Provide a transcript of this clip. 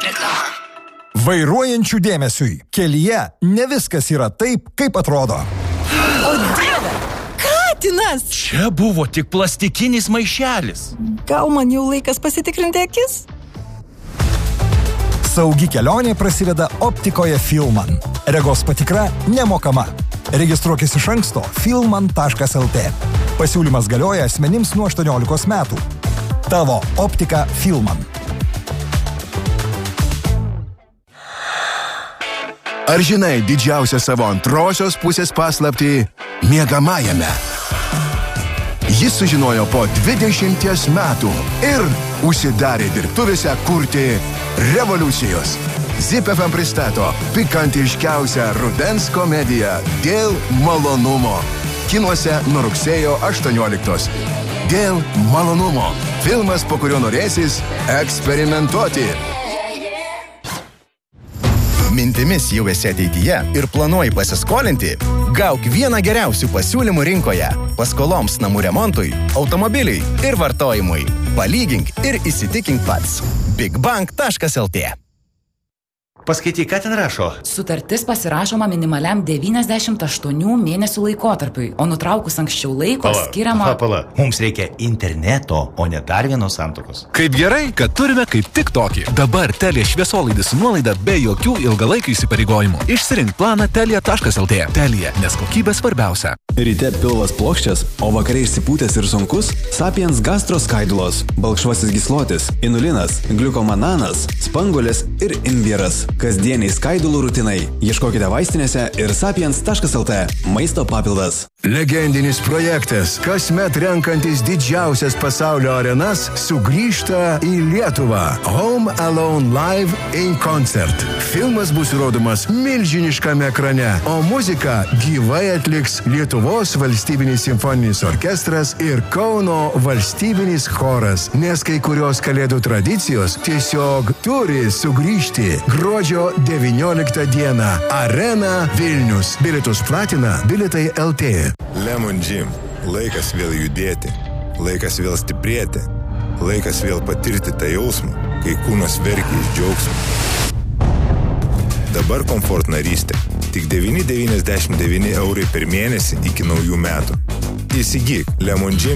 Reklama. Vairuojančių dėmesiui. Kelyje ne viskas yra taip, kaip atrodo. O Dieve, katinas! Čia buvo tik plastikinis maišelis. Gal man jau laikas pasitikrinti akis? Saugi kelionė prasideda optikoje Filman. Regos patikra nemokama. Registruokis iš anksto filman.lt. Pasiūlymas galioja asmenims nuo 18 metų. Tavo optika Filman. Ar žinai didžiausią savo antrosios pusės paslaptį miegamajame? Jis sužinojo po 20 metų ir užsidarė dirbtuvėse kurti revoliucijos. Zip FM pristato pikantiškiausią rudens komediją Dėl malonumo. Kinuose nuo rugsėjo 18. Dėl malonumo. Filmas, po kurio norėsis eksperimentuoti. Mintimis jau esi ateityje ir planuoji pasiskolinti? Gauk vieną geriausių pasiūlymų rinkoje. Paskoloms namų remontui, automobiliui ir vartojimui. Palygink ir įsitikink pats. bigbank.lt. Paskaityk, ką ten rašo. Sutartis pasirašoma minimaliam 98 mėnesių laikotarpiui, o nutraukus anksčiau laiko skiriama... Pala. Mums reikia interneto, o ne dar vienos santuokos. Kaip gerai, kad turime kaip tik tokį. Dabar Telia šviesolaidis su nuolaida be jokių ilgalaikių įsipareigojimų. Išsirink planą telia.lt. Telia, nes kokybė svarbiausia. Ryte pilvas plokščias, o vakare išsipūtęs ir sunkus – Sapiens gastro skaidulos, balkšvasis gyslotis, inulinas, gliukomananas, spanguolės ir imbieras. Kasdieniai skaidulų rutinai. Ieškokite vaistinėse ir sapiens.lt. Maisto papildas. Legendinis projektas, kasmet renkantis didžiausias pasaulio arenas, sugrįžta į Lietuvą. Home Alone Live in Concert. Filmas bus rodomas milžiniškame ekrane, o muziką gyvai atliks Lietuvos valstybinis simfoninis orkestras ir Kauno valstybinis choras, nes kai kurios kalėdų tradicijos tiesiog turi sugrįžti. Gruodžio 19 dieną. Arena Vilnius. Bilietus platina Bilietai LT. Lemon Gym. Laikas vėl judėti. Laikas vėl stiprėti. Laikas vėl patirti tą jausmą, kai kūnas verkia iš džiaugsmo. Dabar Komfort narystė. Tik 9,99 € per mėnesį iki naujų metų. Įsigyk Lemon Gym